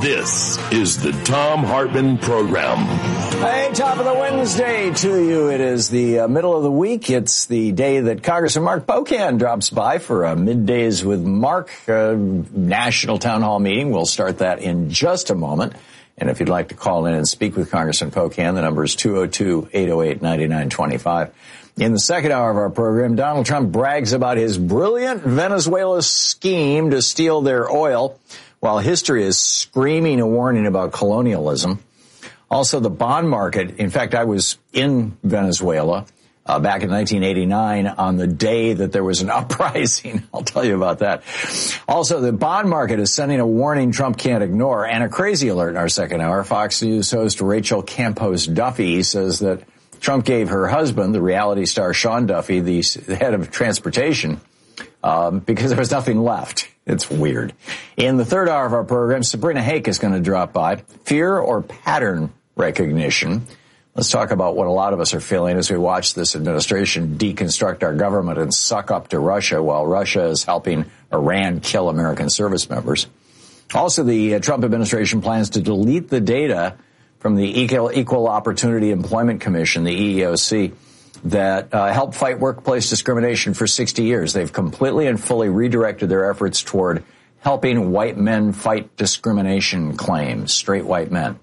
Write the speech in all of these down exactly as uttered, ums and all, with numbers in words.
This is the Thom Hartmann Program. Hey, top of the Wednesday to you. It is the uh, middle of the week. It's the day that Congressman Mark Pocan drops by for a Middays with Mark uh, national town hall meeting. We'll start that in just a moment. And if you'd like to call in and speak with Congressman Pocan, the number is two oh two, eight oh eight, nine nine two five. In the second hour of our program, Donald Trump brags about his brilliant Venezuela scheme to steal their oil, while history is screaming a warning about colonialism. Also, the bond market. In fact, I was in Venezuela uh, back in nineteen eighty-nine on the day that there was an uprising. I'll tell you about that. Also, the bond market is sending a warning Trump can't ignore. And a crazy alert in our second hour. Fox News host Rachel Campos Duffy says that Trump gave her husband, the reality star Sean Duffy, the head of transportation, um, because there was nothing left. It's weird. In the third hour of our program, Sabrina Hake is going to drop by. Fear or pattern recognition. Let's talk about what a lot of us are feeling as we watch this administration deconstruct our government and suck up to Russia while Russia is helping Iran kill American service members. Also, the uh, Trump administration plans to delete the data from the Equal, Equal Opportunity Employment Commission, the E E O C, that uh, helped fight workplace discrimination for sixty years. They've completely and fully redirected their efforts toward helping white men fight discrimination claims, straight white men.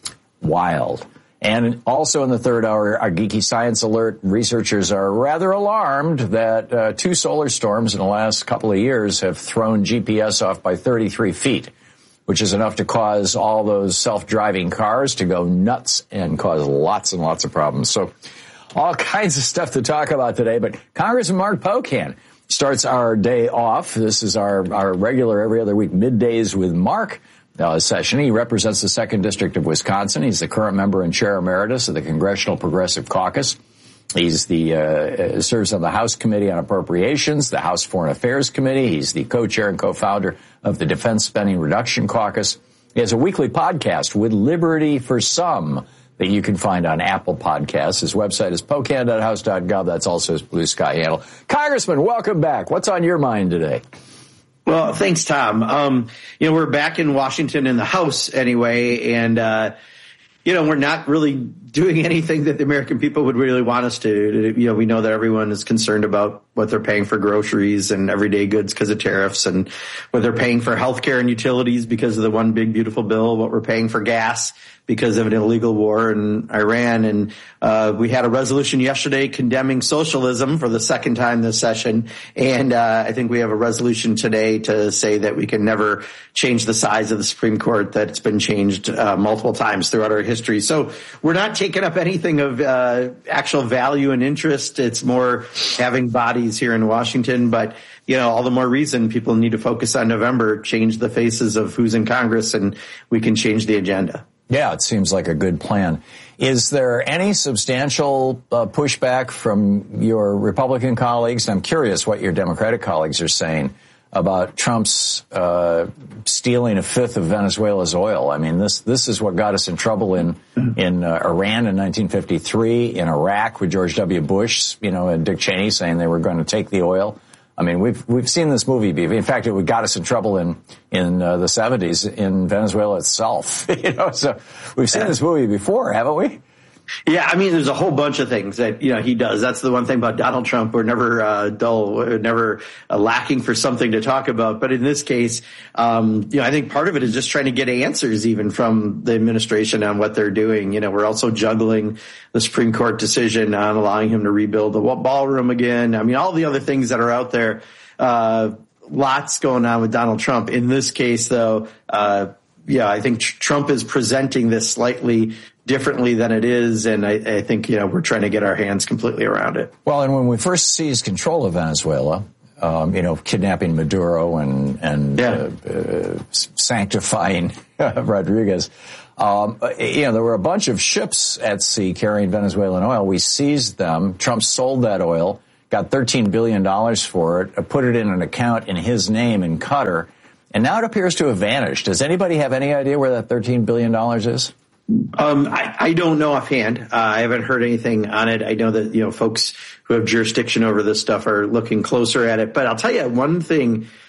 Wild. And also in the third hour, our geeky science alert, researchers are rather alarmed that uh, two solar storms in the last couple of years have thrown G P S off by thirty-three feet, which is enough to cause all those self-driving cars to go nuts and cause lots and lots of problems. So all kinds of stuff to talk about today, but Congressman Mark Pocan starts our day off. This is our, our regular every other week Middays with Mark uh, session. He represents the second District of Wisconsin. He's the current member and chair emeritus of the Congressional Progressive Caucus. He's the, uh, serves on the House Committee on Appropriations, the House Foreign Affairs Committee. He's the co-chair and co-founder of the Defense Spending Reduction Caucus. He has a weekly podcast, With Liberty for Some, that you can find on Apple Podcasts. His website is pocan dot house dot gov. That's also his Blue Sky handle. Congressman, welcome back. What's on your mind today? Well, thanks, Tom. Um, you know, we're back in Washington in the House anyway, and, uh, you know, we're not really doing anything that the American people would really want us to. You know, we know that everyone is concerned about what they're paying for groceries and everyday goods because of tariffs, and what they're paying for health care and utilities because of the one big beautiful bill, what we're paying for gas because of an illegal war in Iran. And uh we had a resolution yesterday condemning socialism for the second time this session. And uh I think we have a resolution today to say that we can never change the size of the Supreme Court, that it's been changed uh multiple times throughout our history. So we're not taking up anything of uh actual value and interest. It's more having bodies here in Washington. But you know, all the more reason people need to focus on November, change the faces of who's in Congress, and we can change the agenda. Yeah, it seems like a good plan. Is there any substantial uh, pushback from your Republican colleagues? I'm curious what your Democratic colleagues are saying about Trump's uh stealing a fifth of Venezuela's oil. I mean, this this is what got us in trouble in in uh, Iran in nineteen fifty-three, in Iraq with George W. Bush, you know, and Dick Cheney saying they were going to take the oil. I mean, we've we've seen this movie. In fact, it got us in trouble in in uh, the seventies in Venezuela itself. You know, so we've seen this movie before, haven't we? Yeah, I mean, there's a whole bunch of things that, you know, he does. That's the one thing about Donald Trump. We're never uh, dull, we're never uh, lacking for something to talk about. But in this case, um, you know, I think part of it is just trying to get answers even from the administration on what they're doing. You know, we're also juggling the Supreme Court decision on allowing him to rebuild the ballroom again. I mean, all the other things that are out there. Uh, lots going on with Donald Trump. In this case, though, uh, yeah, I think tr- Trump is presenting this slightly differently than it is, and I, I think, you know, we're trying to get our hands completely around it. Well, and when we first seized control of Venezuela, um, you know, kidnapping Maduro and and yeah. uh, uh, sanctifying Rodriguez, um, you know, there were a bunch of ships at sea carrying Venezuelan oil. We seized them. Trump sold that oil, got thirteen billion dollars for it, put it in an account in his name in Qatar, and now it appears to have vanished. Does anybody have any idea where that thirteen billion dollars is? Um, I, I don't know offhand. Uh, I haven't heard anything on it. I know that, you know, folks who have jurisdiction over this stuff are looking closer at it. But I'll tell you one thing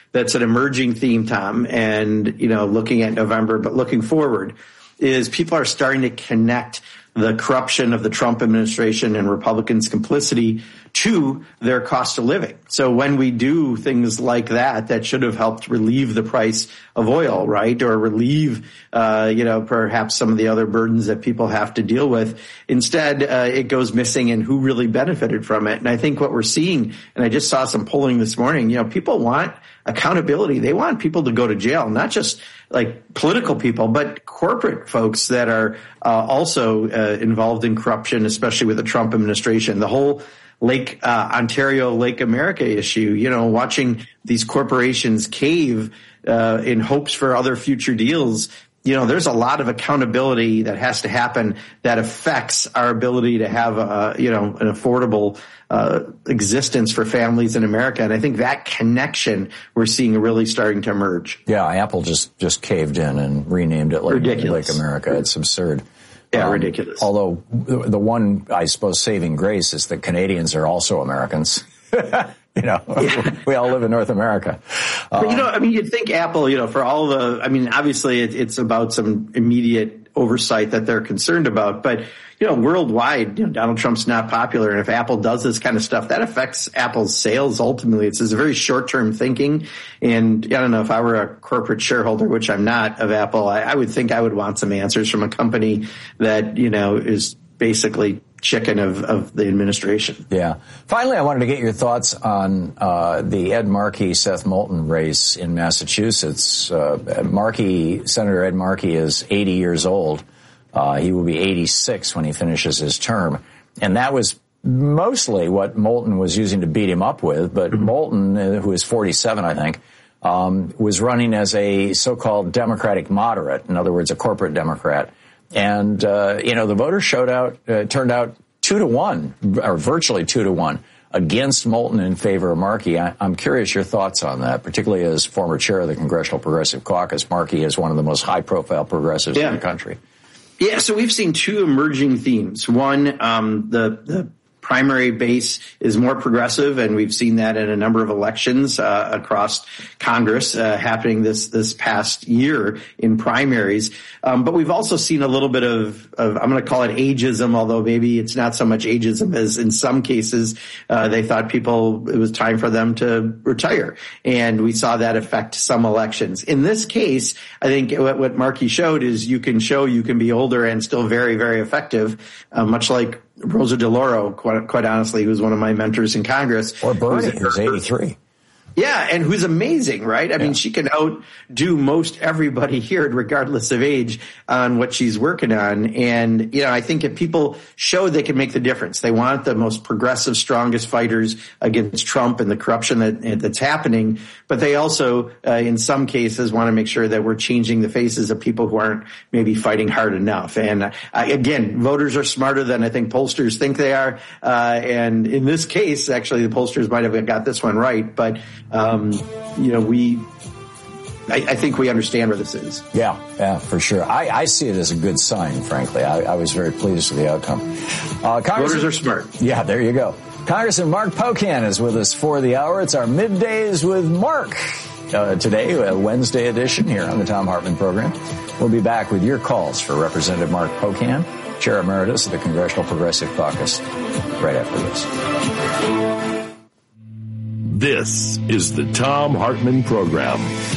that's an emerging theme, Tom, and, you know, looking at November, but looking forward, is people are starting to connect the corruption of the Trump administration and Republicans' complicity to their cost of living. So when we do things like that, that should have helped relieve the price of oil, right? Or relieve, uh, you know, perhaps some of the other burdens that people have to deal with. Instead, uh, it goes missing, and who really benefited from it. And I think what we're seeing, and I just saw some polling this morning, you know, people want accountability. They want people to go to jail, not just like political people, but corporate folks that are uh, also uh, involved in corruption, especially with the Trump administration. The whole Lake uh, Ontario, Lake America issue, you know, watching these corporations cave uh, in hopes for other future deals. You know, there's a lot of accountability that has to happen that affects our ability to have, a, you know, an affordable uh, existence for families in America. And I think that connection we're seeing really starting to emerge. Yeah, Apple just, just caved in and renamed it Lake, Lake America. It's absurd. Yeah, um, ridiculous. Although the one, I suppose, saving grace is that Canadians are also Americans. You know, yeah. We all live in North America. Uh, but, you know, I mean, you'd think Apple, you know, for all the, I mean, obviously it, it's about some immediate oversight that they're concerned about. But, you know, worldwide, you know, Donald Trump's not popular. And if Apple does this kind of stuff, that affects Apple's sales ultimately. It's, it's a very short-term thinking. And I don't know, if I were a corporate shareholder, which I'm not, of Apple, I, I would think I would want some answers from a company that, you know, is basically chicken of, of the administration. Yeah. Finally, I wanted to get your thoughts on uh, the Ed Markey, Seth Moulton race in Massachusetts. Uh, Markey, Senator Ed Markey is eighty years old. Uh, he will be eighty-six when he finishes his term. And that was mostly what Moulton was using to beat him up with. But mm-hmm. Moulton, uh, who is forty-seven, I think, um, was running as a so-called Democratic moderate. In other words, a corporate Democrat. And, uh, you know, the voters showed out, uh, turned out two to one, or virtually two to one, against Moulton in favor of Markey. I, I'm curious your thoughts on that, particularly as former chair of the Congressional Progressive Caucus. Markey is one of the most high-profile progressives yeah. in the country. Yeah, so we've seen two emerging themes. One, um, the, the primary base is more progressive, and we've seen that in a number of elections uh, across Congress uh, happening this this past year in primaries. Um, but we've also seen a little bit of, of I'm going to call it ageism, although maybe it's not so much ageism as in some cases uh, they thought people it was time for them to retire, and we saw that affect some elections. In this case, I think what, what Markey showed is you can show you can be older and still very, very effective, uh, much like Rosa DeLauro, quite, quite honestly, who was one of my mentors in Congress. Or Bernie, who's eighty-three. Yeah, and who's amazing, right? I yeah. mean, she can outdo most everybody here, regardless of age, on what she's working on. And, you know, I think if people show they can make the difference, they want the most progressive, strongest fighters against Trump and the corruption that that's happening. But they also, uh, in some cases, want to make sure that we're changing the faces of people who aren't maybe fighting hard enough. And uh, again, voters are smarter than I think pollsters think they are. Uh, and in this case, actually, the pollsters might have got this one right. But Um, you know, we, I, I think we understand where this is. Yeah, yeah, for sure. I, I see it as a good sign, frankly. I, I was very pleased with the outcome. Uh, Voters are smart. Yeah, there you go. Congressman Mark Pocan is with us for the hour. It's our Middays with Mark uh, today, a Wednesday edition here on the Thom Hartmann program. We'll be back with your calls for Representative Mark Pocan, Chair Emeritus of the Congressional Progressive Caucus, right after this. This is the Thom Hartmann Program.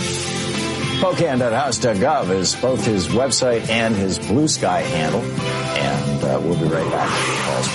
Pocan dot house dot gov is both his website and his Blue Sky handle. And uh, we'll be right back.